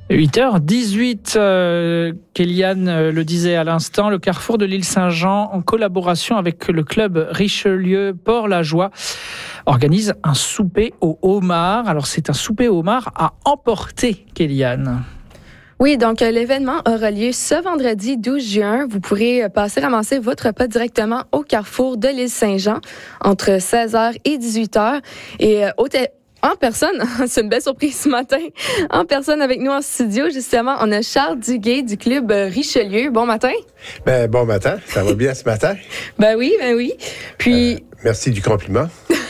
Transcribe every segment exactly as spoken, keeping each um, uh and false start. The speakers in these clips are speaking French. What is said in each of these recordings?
huit heures dix-huit, euh, Kéliane euh, le disait à l'instant, le carrefour de l'île Saint-Jean, en collaboration avec le club Richelieu Port-la-Joie, organise un souper au homard. Alors c'est un souper au homard à emporter, Kéliane. Oui, donc euh, l'événement aura lieu ce vendredi douze juin. Vous pourrez euh, passer ramasser votre repas directement au carrefour de l'île Saint-Jean entre seize heures et dix-huit heures. Et euh, au te- En personne, c'est une belle surprise ce matin. En personne avec nous en studio, justement, on a Charles Duguay du club Richelieu. Bon matin. Ben, bon matin. Ça va bien ce matin? Ben oui, ben oui. Puis. Euh, merci du compliment.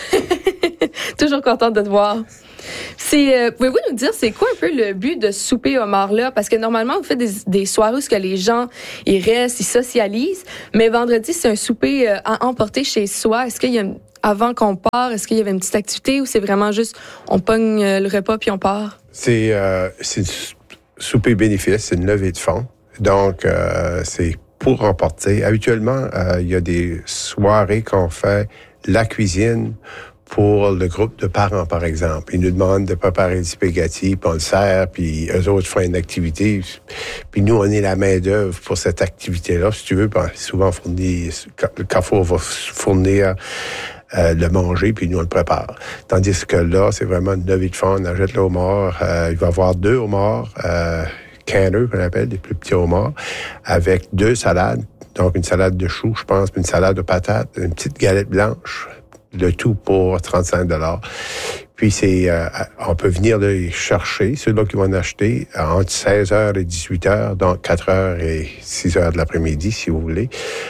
Toujours contente de te voir. C'est, euh, pouvez-vous nous dire, c'est quoi un peu le but de ce souper homard-là? Parce que normalement, vous faites des, des soirées où que les gens, ils restent, ils socialisent. Mais vendredi, c'est un souper euh, à emporter chez soi. Est-ce qu'il y a une Avant qu'on part, est-ce qu'il y avait une petite activité ou c'est vraiment juste on pogne le repas puis on part? C'est, euh, c'est une souper bénéfice, c'est une levée de fonds. Donc, euh, c'est pour emporter. Habituellement, euh, il y a des soirées qu'on fait la cuisine pour le groupe de parents, par exemple. Ils nous demandent de préparer des spaghettis, puis on le sert, puis eux autres font une activité. Puis nous, on est la main-d'œuvre pour cette activité-là. Si tu veux, ben, souvent, fournir, le Carrefour va fournir Euh, le manger, puis nous, on le prépare. Tandis que là, c'est vraiment une levée de fonds. On achète le homard. Euh, il va y avoir deux homards, euh, caneux, qu'on appelle, des plus petits homards, avec deux salades. Donc, une salade de choux, je pense, puis une salade de patates, une petite galette blanche. Le tout pour trente-cinq dollars. Puis, c'est, euh, on peut venir les chercher, ceux-là qui vont en acheter, entre seize heures et dix-huit heures, donc quatre heures et six heures de l'après-midi, si vous voulez,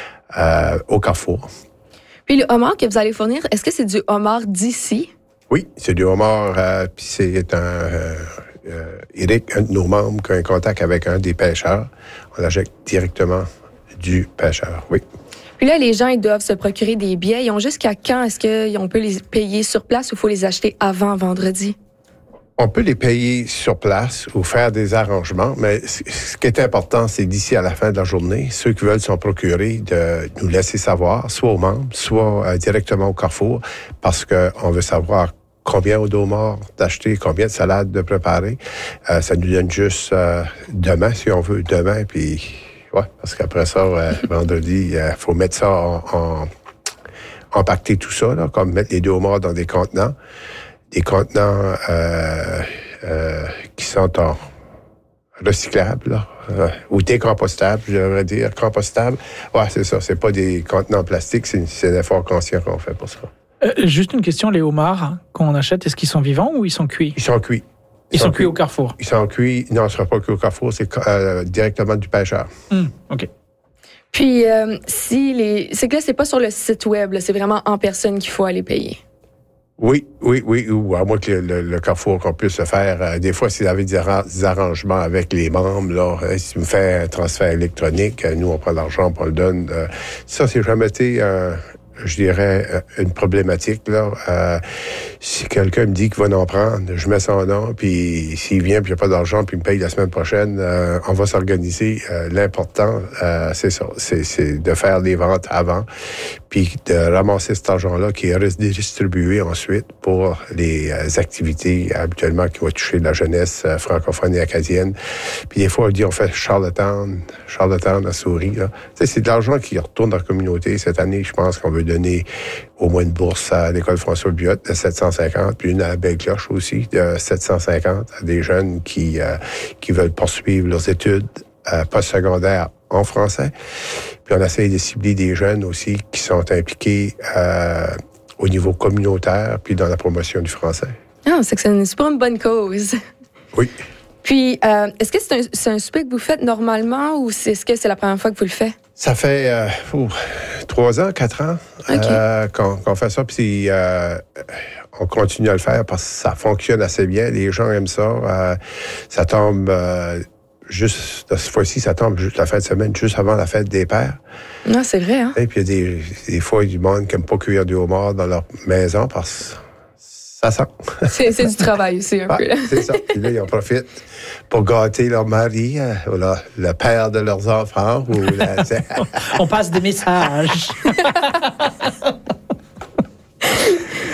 euh, au Carrefour. Puis le homard que vous allez fournir, est-ce que c'est du homard d'ici? Oui, c'est du homard. Euh, puis c'est un... Euh, euh, Eric, un de nos membres, qui a un contact avec un des pêcheurs. On l'achète directement du pêcheur, oui. Puis là, les gens, ils doivent se procurer des billets. Ils ont jusqu'à quand? Est-ce qu'on peut les payer sur place ou il faut les acheter avant vendredi? On peut les payer sur place ou faire des arrangements, mais ce qui est important, c'est d'ici à la fin de la journée, ceux qui veulent s'en procurer, de nous laisser savoir, soit aux membres, soit euh, directement au Carrefour, parce qu'on veut savoir combien de homards d'acheter, combien de salades de préparer. Euh, ça nous donne juste euh, demain, si on veut, demain, puis ouais, parce qu'après ça, euh, vendredi, il euh, faut mettre ça en, en empaqueter tout ça, là, comme mettre les deux homards dans des contenants. Des contenants euh, euh, qui sont en recyclables, là, euh, ou décompostables, je devrais dire, compostables. Ouais, c'est ça, c'est pas des contenants plastiques, c'est, c'est un effort conscient qu'on fait pour ça. Euh, juste une question, les homards qu'on achète, est-ce qu'ils sont vivants ou ils sont cuits? Ils sont cuits. Ils, ils sont, sont cuits au Carrefour? Ils sont cuits, non, ce ne sera pas cuit au Carrefour, c'est euh, directement du pêcheur. Mmh, OK. Puis, euh, si les... c'est que là, c'est pas sur le site web, là, c'est vraiment en personne qu'il faut aller payer. Oui, oui, oui, ou à moins que le, le, le Carrefour qu'on puisse le faire. Euh, des fois, s'il y avait des, arra- des arrangements avec les membres, là, euh, s'il me fait un transfert électronique, euh, nous, on prend l'argent, on le donne. Euh, ça, c'est jamais été, euh, je dirais, euh, une problématique, là. Euh, si quelqu'un me dit qu'il va en prendre, je mets son nom, puis s'il vient, puis il n'y a pas d'argent, puis il me paye la semaine prochaine, euh, on va s'organiser. Euh, l'important, euh, c'est ça, c'est, c'est de faire des ventes avant, puis de ramasser cet argent-là qui est redistribué ensuite pour les euh, activités habituellement qui vont toucher la jeunesse euh, francophone et acadienne. Puis des fois, on dit on fait Charlottetown, Charlottetown à Souris. Là. Tu sais, c'est de l'argent qui retourne dans la communauté. Cette année, je pense qu'on veut donner au moins une bourse à l'école François Biot de sept cent cinquante, puis une à la Belle Cloche aussi de sept cent cinquante à des jeunes qui, euh, qui veulent poursuivre leurs études euh, postsecondaires en français. Puis on essaye de cibler des jeunes aussi qui sont impliqués euh, au niveau communautaire puis dans la promotion du français. Ah, c'est que c'est, une, c'est pas une bonne cause. Oui. Puis, euh, est-ce que c'est un, c'est un souper que vous faites normalement ou c'est, est-ce que c'est la première fois que vous le faites? Ça fait euh, oh, trois ans, quatre ans okay. euh, qu'on, qu'on fait ça. Puis euh, on continue à le faire parce que ça fonctionne assez bien. Les gens aiment ça. Euh, ça tombe... Euh, Juste, cette fois-ci, ça tombe juste la fin de semaine, juste avant la fête des pères. Non, c'est vrai, hein? Et puis, il y a des, des fois, il y a du monde qui n'aime pas cuire du homard dans leur maison parce que ça sent. C'est, c'est du travail aussi, un ah, peu. Là. C'est ça. Puis là, ils en profitent pour gâter leur mari, euh, ou la, le père de leurs enfants. Ou la... On passe des messages.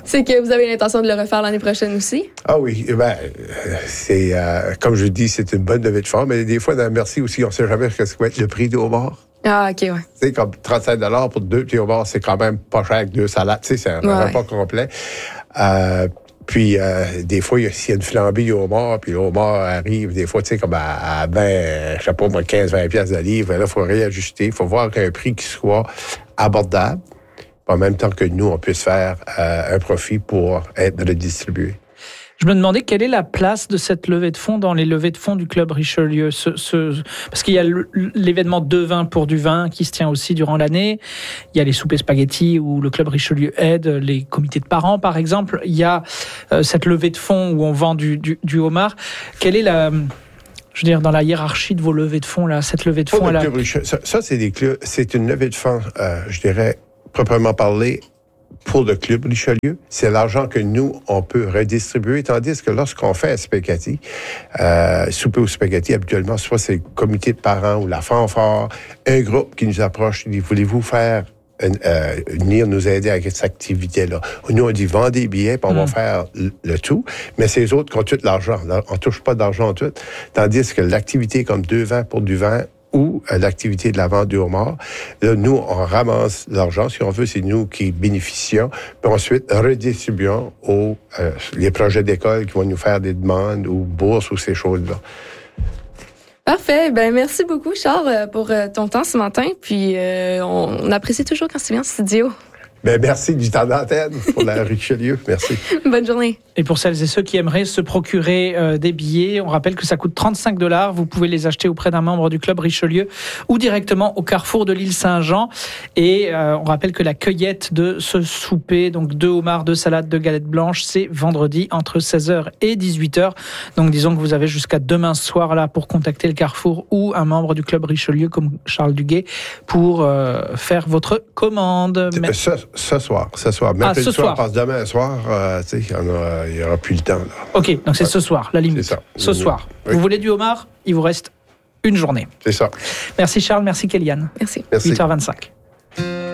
C'est que vous avez l'intention de le refaire l'année prochaine aussi? Ah oui, ben, c'est, euh, comme je dis, c'est une bonne levée de fonds, mais des fois, dans le Merci aussi, on ne sait jamais ce que va être le prix du homard. Ah, OK, ouais. Tu sais, comme trente-cinq dollars pour deux petits homards, c'est quand même pas cher que deux salades. Tu sais, c'est un ouais, repas ouais. complet. Euh, Puis, euh, des fois, s'il y a une flambée du homard, puis le homard arrive, des fois, tu sais, comme à, à vingt, je sais pas, moi, quinze vingt piastres de livre, là, il faut réajuster. Il faut voir qu'un prix qui soit abordable, en même temps que nous, on puisse faire euh, un profit pour être redistribué. Je me demandais quelle est la place de cette levée de fonds dans les levées de fonds du Club Richelieu. Ce, ce, parce qu'il y a l'événement Deux vins pour du vin qui se tient aussi durant l'année. Il y a les soupers spaghettis où le Club Richelieu aide, les comités de parents par exemple. Il y a euh, cette levée de fonds où on vend du, du, du homard. Quelle est la... Je veux dire, dans la hiérarchie de vos levées de fonds, là, cette levée de fonds... Elle a... Ça, ça c'est, des clubs, c'est une levée de fonds, euh, je dirais, proprement parlé, pour le Club Richelieu. C'est l'argent que nous, on peut redistribuer, tandis que lorsqu'on fait un spaghetti, euh, souper au spaghetti, habituellement, soit c'est le comité de parents ou la fanfare, un groupe qui nous approche, dit, voulez-vous faire Euh, venir nous aider avec cette activité-là. Nous, on dit, vendez des billets, puis on mmh. va faire le, le tout, mais c'est les autres qui ont tout l'argent. On ne touche pas d'argent tout. Tandis que l'activité comme deux vins pour du vin ou euh, l'activité de la vente du homard, là, nous, on ramasse l'argent. Si on veut, c'est nous qui bénéficions, puis ensuite redistribuons aux euh, les projets d'école qui vont nous faire des demandes ou bourses ou ces choses-là. Parfait. Ben merci beaucoup, Charles, pour ton temps ce matin. Puis euh, on apprécie toujours quand tu viens en studio. Ben merci du temps d'antenne pour la Richelieu. Merci. Bonne journée. Et pour celles et ceux qui aimeraient se procurer euh, des billets, on rappelle que ça coûte trente-cinq dollars. Vous pouvez les acheter auprès d'un membre du Club Richelieu ou directement au carrefour de l'île Saint-Jean. Et euh, on rappelle que la cueillette de ce souper, donc deux homards, deux salades, deux galettes blanches, c'est vendredi entre seize heures et dix-huit heures. Donc disons que vous avez jusqu'à demain soir là pour contacter le carrefour ou un membre du Club Richelieu comme Charles Duguay pour euh, faire votre commande. Ce, ce soir, ce soir. Mercredi ah, ce soir, soir. Parce que demain soir, euh, tu sais, il n'y aura plus le temps. Là. OK, donc c'est ouais. ce soir, la limite. C'est ça. Ce oui. soir. Oui. Vous voulez du homard? Il vous reste une journée. C'est ça. Merci Charles, merci Kéliane. Merci. Merci. huit heures vingt-cinq.